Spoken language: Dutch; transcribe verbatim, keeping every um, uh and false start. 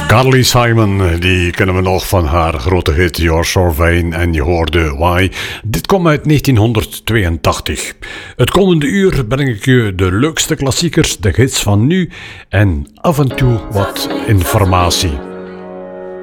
Carly Simon, die kennen we nog van haar grote hit Your Survey en je hoorde Why. Dit kwam uit negentienhonderdtweeëntachtig. Het komende uur breng ik je de leukste klassiekers, de hits van nu en af en toe wat informatie.